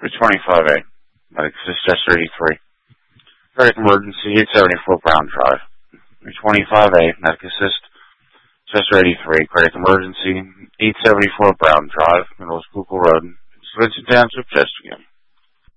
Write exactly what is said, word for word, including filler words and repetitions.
Route twenty-five A, Medic Assist Chester eighty-three. Cardiac Emergency, eight seventy-four Brown Drive. Route twenty-five A, Medic Assist Chester eighty-three. Cardiac Emergency, eight seventy-four Brown Drive, Middle of Schuylkill Road, Swenson Township, Chester.